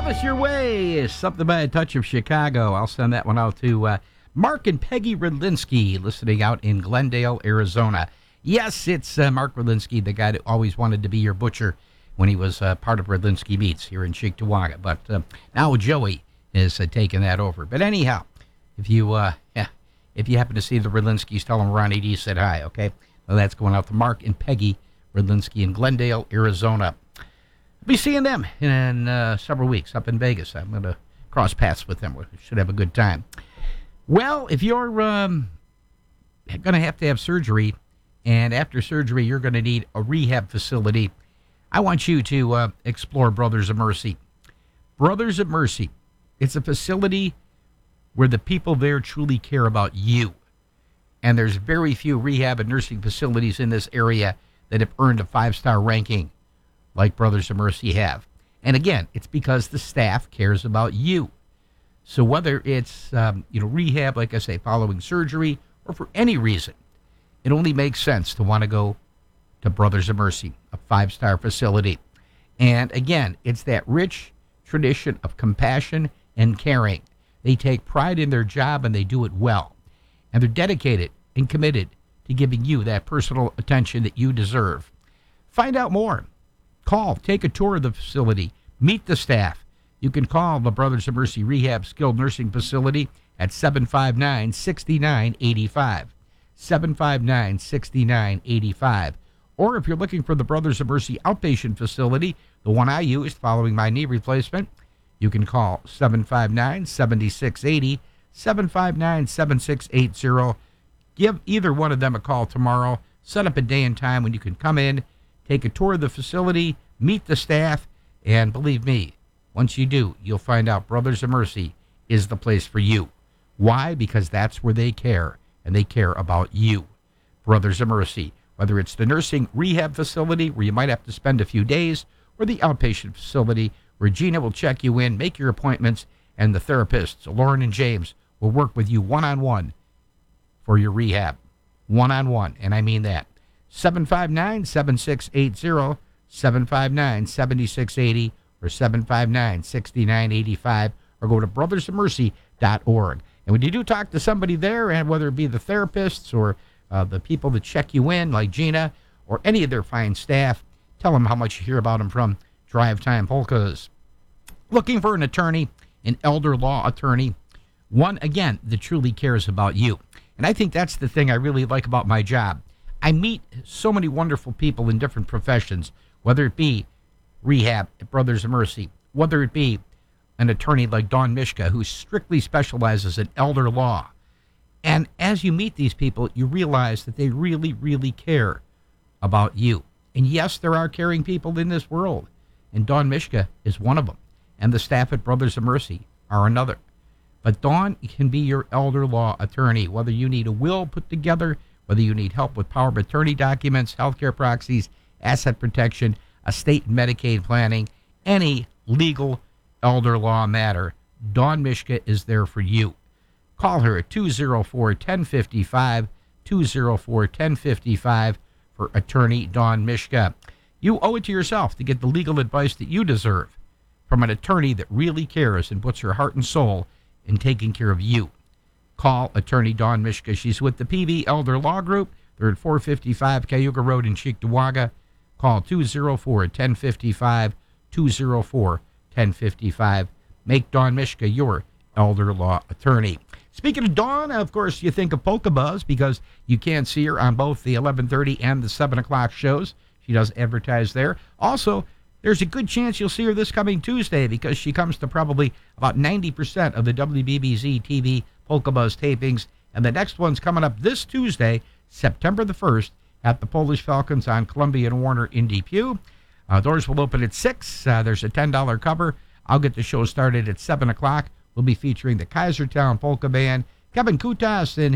Elvis Your Way, something by a touch of Chicago. I'll send that one out to Mark and Peggy Redlinsky, listening out in Glendale, Arizona. Yes, it's Mark Redlinsky, the guy that always wanted to be your butcher when he was part of Redlinsky Meats here in Cheektowaga. But now Joey is taking that over. But anyhow, if you happen to see the Redlinskys, tell them Ronnie D said hi, okay? Well, that's going out to Mark and Peggy Redlinsky in Glendale, Arizona. I'll be seeing them in several weeks up in Vegas. I'm going to cross paths with them. We should have a good time. Well, if you're going to have surgery, and after surgery you're going to need a rehab facility, I want you to explore Brothers of Mercy. Brothers of Mercy, it's a facility where the people there truly care about you. And there's very few rehab and nursing facilities in this area that have earned a 5-star ranking like Brothers of Mercy have. And again, it's because the staff cares about you. So whether it's rehab, like I say, following surgery, or for any reason, it only makes sense to want to go to Brothers of Mercy, a 5-star facility. And again, it's that rich tradition of compassion and caring. They take pride in their job and they do it well. And they're dedicated and committed to giving you that personal attention that you deserve. Find out more. Call, take a tour of the facility, meet the staff. You can call the Brothers of Mercy Rehab Skilled Nursing Facility at 759-6985. 759-6985. Or if you're looking for the Brothers of Mercy Outpatient Facility, the one I used following my knee replacement, you can call 759-7680, 759-7680. Give either one of them a call tomorrow. Set up a day and time when you can come in, take a tour of the facility, meet the staff, and believe me, once you do, you'll find out Brothers of Mercy is the place for you. Why? Because that's where they care, and they care about you. Brothers of Mercy, whether it's the nursing rehab facility where you might have to spend a few days, or the outpatient facility where Gina will check you in, make your appointments, and the therapists, Lauren and James, will work with you one-on-one for your rehab. One-on-one, and I mean that. 759-7680, 759-7680, or 759-6985, or go to brothersofmercy.org. And when you do talk to somebody there, and whether it be the therapists or the people that check you in, like Gina, or any of their fine staff, tell them how much you hear about them from Drive Time Polkas. Looking for an attorney, an elder law attorney, one, again, that truly cares about you. And I think that's the thing I really like about my job. I meet so many wonderful people in different professions, whether it be rehab at Brothers of Mercy, whether it be an attorney like Dawn Mishka, who strictly specializes in elder law. And as you meet these people, you realize that they really, really care about you. And yes, there are caring people in this world, and Dawn Mishka is one of them, and the staff at Brothers of Mercy are another. But Dawn can be your elder law attorney, whether you need a will put together, whether you need help with power of attorney documents, healthcare proxies, asset protection, estate and Medicaid planning, any legal elder law matter, Dawn Mishka is there for you. Call her at 204-1055, 204-1055 for attorney Dawn Mishka. You owe it to yourself to get the legal advice that you deserve from an attorney that really cares and puts her heart and soul in taking care of you. Call attorney Dawn Mishka. She's with the PV Elder Law Group. They're at 455 Cayuga Road in Cheektowaga. Call 204-1055, 204-1055. Make Dawn Mishka your elder law attorney. Speaking of Dawn, of course, you think of Polka Buzz because you can see her on both the 11:30 and the 7 o'clock shows. She does advertise there. Also, there's a good chance you'll see her this coming Tuesday because she comes to probably about 90% of the WBBZ TV Polka Buzz tapings. And the next one's coming up this Tuesday, September the 1st, at the Polish Falcons on Columbia and Warner in Depew. Doors will open at 6. There's a $10 cover. I'll get the show started at 7 o'clock. We'll be featuring the Kaisertown Polka Band, Kevin Kutas and